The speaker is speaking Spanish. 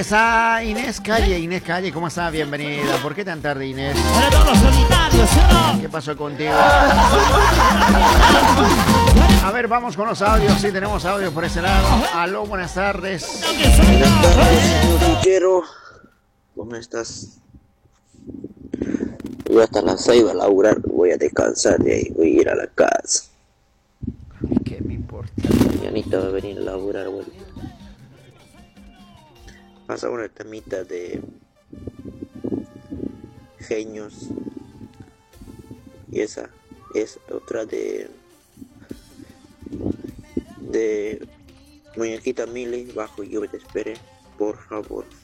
tardes a Inés Calle. Inés Calle, ¿cómo estás? Bienvenida. ¿Por qué tan tarde, Inés? Para todos los solitarios, ¿sí o no? ¿Qué pasó contigo? A ver, vamos con los audios. Sí, tenemos audios por ese lado. Aló, buenas tardes. Buenas tardes, señor Riquero. ¿Cómo estás? Yo hasta las 6 voy a laburar, voy a descansar de ahí, voy a ir a la casa. ¿Qué me importa? Mañanita va a venir a laburar, güey. Pasa una temita de genios. Y esa es otra de Muñequita Mili, bajo lluvia te espere, por favor.